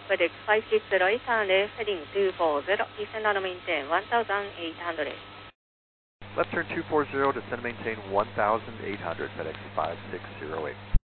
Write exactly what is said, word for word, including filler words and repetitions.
FedEx five six zero eight hundred, heading two four zero, descend and maintain one thousand eight hundred. Left turn two four zero, descend and maintain one thousand eight hundred, FedEx five six zero eight.